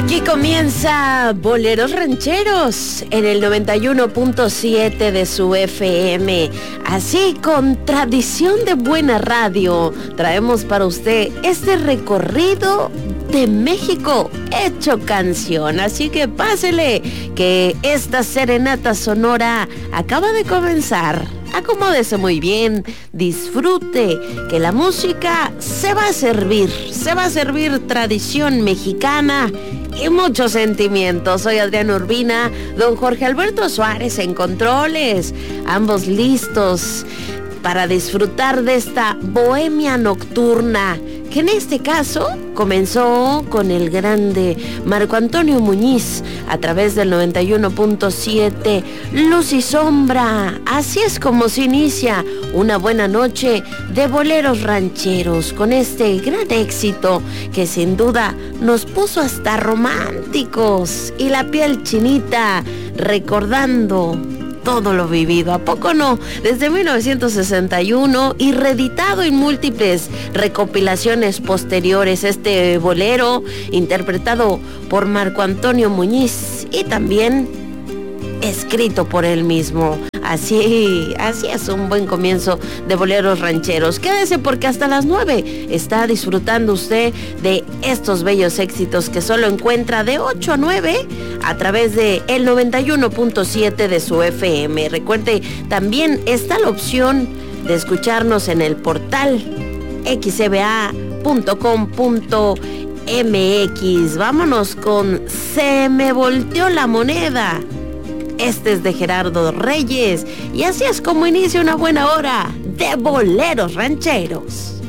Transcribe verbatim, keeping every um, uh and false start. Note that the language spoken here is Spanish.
Aquí comienza Boleros Rancheros en el noventa y uno punto siete de su F M. Así, con tradición de buena radio, traemos para usted este recorrido de México hecho canción. Así que pásele, que esta serenata sonora acaba de comenzar. Acomódese muy bien, disfrute, que la música se va a servir, se va a servir tradición mexicana y muchos sentimientos. Soy Adriana Urbina, don Jorge Alberto Suárez en controles, ambos listos para disfrutar de esta bohemia nocturna, que en este caso comenzó con el grande Marco Antonio Muñiz a través del noventa y uno punto siete, Luz y Sombra. Así es como se inicia una buena noche de boleros rancheros, con este gran éxito que sin duda nos puso hasta románticos y la piel chinita recordando todo lo vivido, ¿a poco no? Desde mil novecientos sesenta y uno y reeditado en múltiples recopilaciones posteriores, este bolero interpretado por Marco Antonio Muñiz y también escrito por él mismo. Así, así es un buen comienzo de boleros rancheros. Quédese, porque hasta las nueve está disfrutando usted de estos bellos éxitos que solo encuentra de ocho a nueve a través de el noventa y uno punto siete de su F M. Recuerde, también está la opción de escucharnos en el portal x c b a punto com punto m x. Vámonos con Se me volteó la moneda. Este es de Gerardo Reyes, y así es como inicia una buena hora de boleros rancheros.